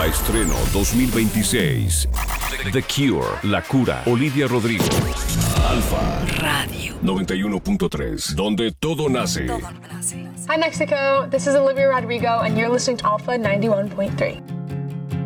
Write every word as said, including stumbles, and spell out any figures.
Nueva estreno dos mil veintiséis. The Cure, La Cura, Olivia Rodrigo. Alfa Radio noventa y uno punto tres, donde todo nace. Todo nace. Hi Mexico, this is Olivia Rodrigo and you're listening to Alpha ninety-one point three.